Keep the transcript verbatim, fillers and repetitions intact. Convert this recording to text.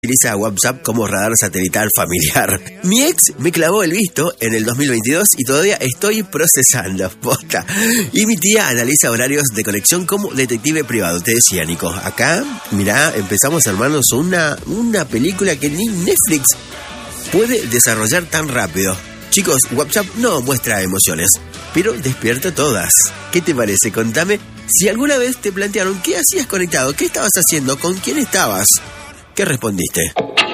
utiliza WhatsApp como radar satelital familiar. Mi ex me clavó el visto en el dos mil veintidós y todavía estoy procesando, posta. Y mi tía analiza horarios de conexión como detective privado. Te decía, Nico, acá, mirá, empezamos a armarnos una, una película que ni Netflix puede desarrollar tan rápido. Chicos, WhatsApp no muestra emociones, pero despierta todas. ¿Qué te parece? Contame si alguna vez te plantearon qué hacías conectado, qué estabas haciendo, con quién estabas. ¿Qué respondiste?